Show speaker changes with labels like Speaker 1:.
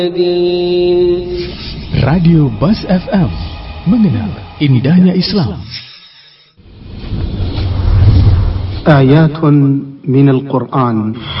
Speaker 1: Radio Bas FM, mengenal indahnya Islam.
Speaker 2: آيات من القرآن